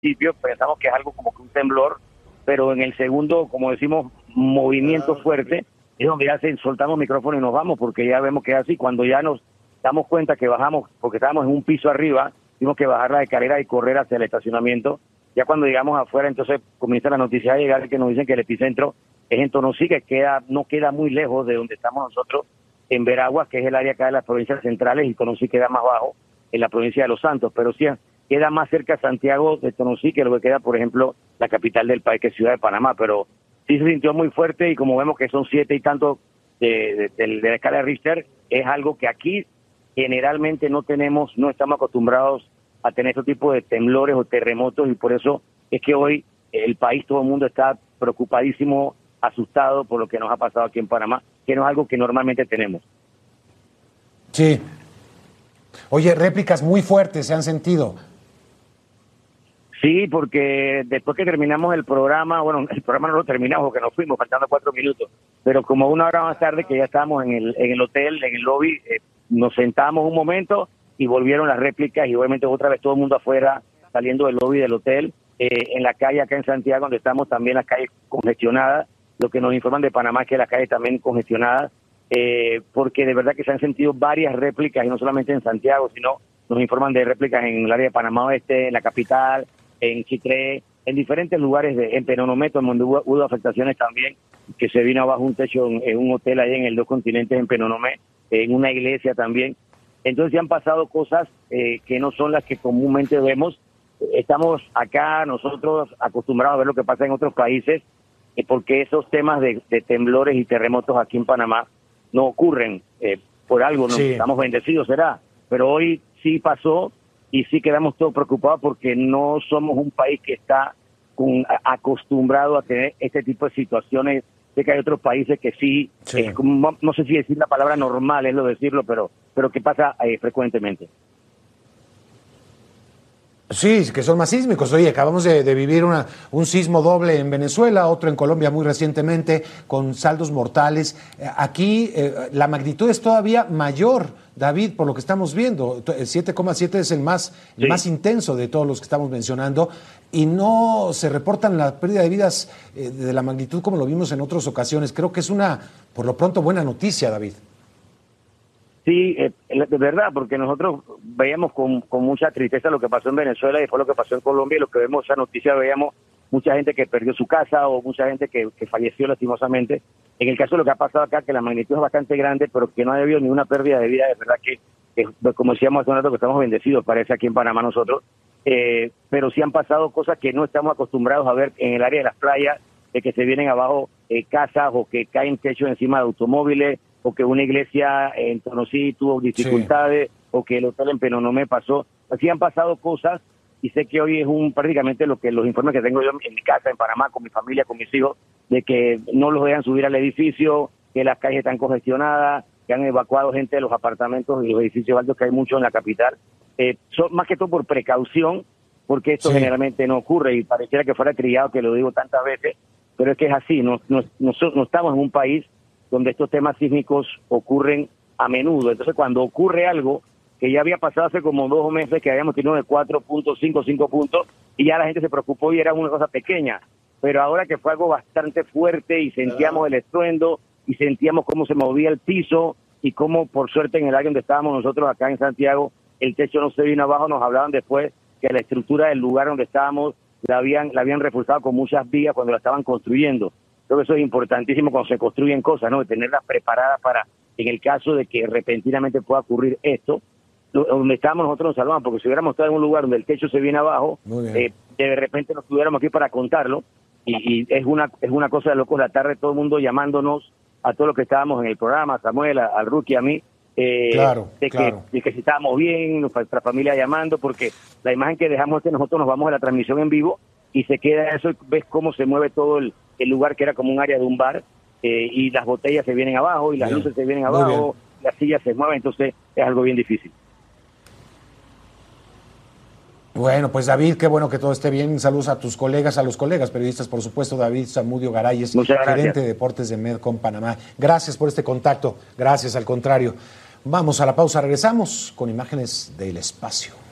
principio pensamos que es algo como que un temblor, pero en el segundo, como decimos, movimiento fuerte, es donde ya soltamos micrófono y nos vamos, porque ya vemos que es así. Cuando ya nos damos cuenta que bajamos, porque estábamos en un piso arriba, tuvimos que bajar la escalera y correr hacia el estacionamiento. Ya cuando llegamos afuera, entonces comienza la noticia a llegar que nos dicen que el epicentro es en Tonosí, que no queda muy lejos de donde estamos nosotros, en Veraguas, que es el área acá de las provincias centrales, y Tonosí queda más bajo, en la provincia de Los Santos, pero sí queda más cerca Santiago de Tonosí que lo que queda, por ejemplo, la capital del país, que es Ciudad de Panamá, pero sí se sintió muy fuerte, y como vemos que son 7 y tanto de la escala de Richter, es algo que aquí generalmente no estamos acostumbrados a tener este tipo de temblores o terremotos, y por eso es que hoy el país, todo el mundo está preocupadísimo, asustado por lo que nos ha pasado aquí en Panamá, que no es algo que normalmente tenemos. Sí. Oye, réplicas muy fuertes se han sentido. Sí, porque después que terminamos el programa, bueno, el programa no lo terminamos porque nos fuimos, faltando 4 minutos, pero como 1 hora más tarde, que ya estábamos en el hotel, en el lobby, nos sentamos un momento y volvieron las réplicas, y obviamente otra vez todo el mundo afuera, saliendo del lobby del hotel, en la calle acá en Santiago, donde estamos también las calles congestionadas. Lo que nos informan de Panamá es que las calles también congestionadas, porque de verdad que se han sentido varias réplicas, y no solamente en Santiago, sino nos informan de réplicas en el área de Panamá Oeste, en la capital, en Chitré, en diferentes lugares, en Penonomé, donde hubo afectaciones también, que se vino abajo un techo en un hotel ahí en el Dos Continentes, en Penonomé, en una iglesia también. Entonces ya han pasado cosas que no son las que comúnmente vemos. Estamos acá nosotros acostumbrados a ver lo que pasa en otros países, porque esos temas de temblores y terremotos aquí en Panamá no ocurren por algo, ¿no? Sí. Estamos bendecidos, será, pero hoy sí pasó, y sí quedamos todos preocupados porque no somos un país que está acostumbrado a tener este tipo de situaciones. Sé que hay otros países que sí. No sé si decir la palabra normal es lo de decirlo, pero que pasa frecuentemente. Sí, que son más sísmicos. Oye, acabamos de vivir un sismo doble en Venezuela, otro en Colombia muy recientemente, con saldos mortales. Aquí la magnitud es todavía mayor, David, por lo que estamos viendo. 7,7 es el más intenso de todos los que estamos mencionando, y no se reportan la pérdida de vidas de la magnitud como lo vimos en otras ocasiones. Creo que es una, por lo pronto, buena noticia, David. Sí, de verdad, porque nosotros veíamos con mucha tristeza lo que pasó en Venezuela y fue lo que pasó en Colombia, y lo que vemos esa noticia, veíamos mucha gente que perdió su casa o mucha gente que falleció lastimosamente. En el caso de lo que ha pasado acá, que la magnitud es bastante grande, pero que no ha habido ni una pérdida de vida, de verdad que como decíamos hace un rato, que estamos bendecidos, parece, aquí en Panamá nosotros, pero sí han pasado cosas que no estamos acostumbrados a ver en el área de las playas, de que se vienen abajo casas, o que caen techos encima de automóviles, o que una iglesia en Tonosí tuvo dificultades, o que el hotel en Penonomé pasó. Así han pasado cosas, y sé que hoy es prácticamente lo que los informes que tengo yo en mi casa, en Panamá, con mi familia, con mis hijos, de que no los dejan subir al edificio, que las calles están congestionadas, que han evacuado gente de los apartamentos y los edificios altos, que hay muchos en la capital. Son más que todo por precaución, porque esto generalmente no ocurre, y pareciera que fuera trillado, que lo digo tantas veces, pero es que es así. No estamos en un país donde estos temas sísmicos ocurren a menudo. Entonces, cuando ocurre algo que ya había pasado hace como 2 meses, que habíamos tenido de 4.5, 5 puntos, y ya la gente se preocupó y era una cosa pequeña, pero ahora que fue algo bastante fuerte, y sentíamos el estruendo, y sentíamos cómo se movía el piso, y cómo, por suerte, en el área donde estábamos nosotros acá en Santiago, el techo no se vino abajo. Nos hablaban después que la estructura del lugar donde estábamos la habían reforzado con muchas vigas cuando la estaban construyendo. Creo que eso es importantísimo cuando se construyen cosas, ¿no? De tenerlas preparadas para, en el caso de que repentinamente pueda ocurrir esto, donde estábamos nosotros nos salvamos, porque si hubiéramos estado en un lugar donde el techo se viene abajo, de repente nos tuviéramos aquí para contarlo, y es una cosa de locos. La tarde todo el mundo llamándonos, a todos los que estábamos en el programa, a Samuel, al Rookie, a mí, de que si estábamos bien, nuestra familia llamando, porque la imagen que dejamos es que nosotros nos vamos a la transmisión en vivo, y se queda eso, y ves cómo se mueve todo el lugar, que era como un área de un bar, y las botellas se vienen abajo, y las luces se vienen abajo, las sillas se mueven, entonces es algo bien difícil. Bueno, pues David, qué bueno que todo esté bien. Saludos a tus colegas, a los colegas periodistas, por supuesto, David Zamudio Garayes, gerente de deportes de Medcom Panamá. Gracias por este contacto, gracias, al contrario. Vamos a la pausa, regresamos con imágenes del espacio.